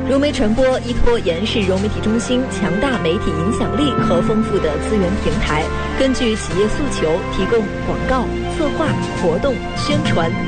融媒传播依托延世融媒体中心强大媒体影响力和丰富的资源平台，根据企业诉求提供广告、策划、活动、宣传、